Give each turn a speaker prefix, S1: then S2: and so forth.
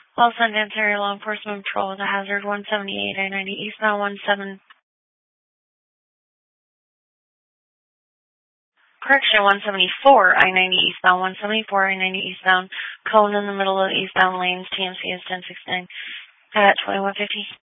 S1: Los Angeles Area Law Enforcement Patrol with a hazard 178 I-90 eastbound 174 I-90 eastbound 174 I-90 eastbound. Cone in the middle of the eastbound lanes. TMC is 1069 at 2150.